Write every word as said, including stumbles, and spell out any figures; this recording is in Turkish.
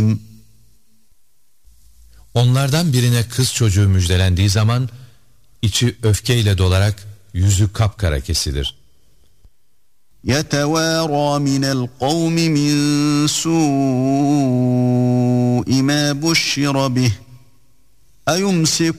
Onlardan birine kız çocuğu müjdelendiği zaman içi öfkeyle dolarak yüzü kapkara kesilir. يَتَوَارَى مِنَ الْقَوْمِ مِنْ سُوءِ مَا بُشِّرَ بِهِ أَيُمْسِكُهُ